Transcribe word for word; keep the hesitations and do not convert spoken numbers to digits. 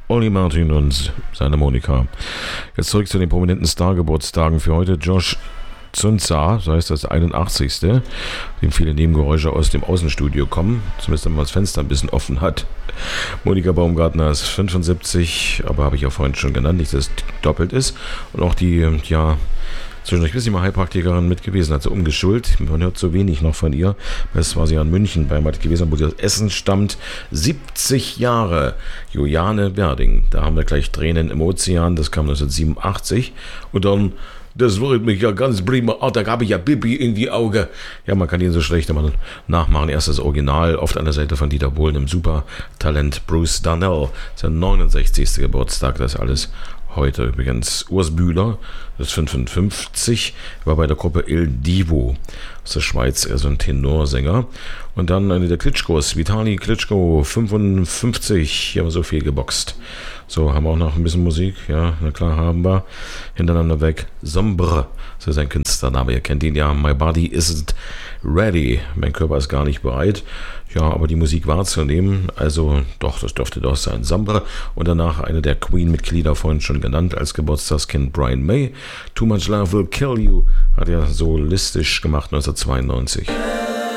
Olly Martin und seine Monika. Jetzt zurück zu den prominenten Stargeburtstagen für heute. Josh Zunza, so heißt das, einundachtzigste, dem viele Nebengeräusche aus dem Außenstudio kommen, zumindest wenn man das Fenster ein bisschen offen hat. Monika Baumgartner ist fünfundsiebzig, aber habe ich ja vorhin schon genannt, nicht, dass es doppelt ist. Und auch die, ja, zwischendurch ist sie mal Heilpraktikerin mit gewesen, hat sie umgeschult. Man hört so wenig noch von ihr. Das war sie ja in München bei Matt gewesen, wo sie aus Essen stammt. siebzig Jahre. Juliane Berding. Da haben wir gleich Tränen im Ozean. Das kam neunzehnhundertsiebenundachtzig. Und dann, das wurde mich ja ganz prima. Oh, da gab ich ja Bibi in die Augen. Ja, man kann ihn so schlecht immer nachmachen. Erst das Original, oft an der Seite von Dieter Bohlen, im Supertalent Bruce Darnell. Sein neunundsechzigster Geburtstag, das alles heute übrigens. Urs Bühler, das ist fünfundfünfzig, war bei der Gruppe Il Divo aus der Schweiz, er ist ein Tenorsänger. Und dann eine der Klitschkos, Vitali Klitschko, fünfundfünfzig, hier haben wir so viel geboxt. So, haben wir auch noch ein bisschen Musik, ja, na klar haben wir. Hintereinander weg, Sombre, das ist sein Künstlername, ihr kennt ihn ja, My Body Isn't Ready, mein Körper ist gar nicht bereit. Ja, aber die Musik wahrzunehmen, also doch, das dürfte doch sein, Sombre. Und danach eine der Queen-Mitglieder, vorhin schon genannt, als Geburtstagskind Brian May. Too Much Love Will Kill You, hat er solistisch gemacht neunzehnhundertzweiundneunzig.